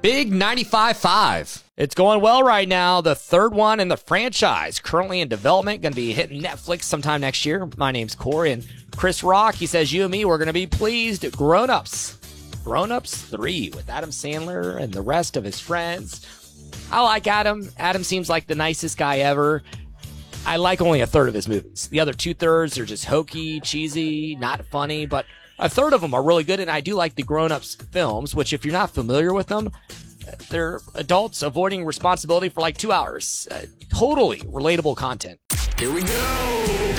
Big 95.5. It's going well right now. The third one in the franchise, currently in development, going to be hitting Netflix sometime next year. My name's Corey, and Chris Rock, he says, you and me, we're going to be pleased. Grown Ups 3 with Adam Sandler and the rest of his friends. I like Adam. Adam seems like the nicest guy ever. I like only a third of his movies. The other 2/3 are just hokey, cheesy, not funny, but a third of them are really good, and I do like the Grown Ups films, which if you're not familiar with them, they're adults avoiding responsibility for like 2 hours. Totally relatable content. Here we go.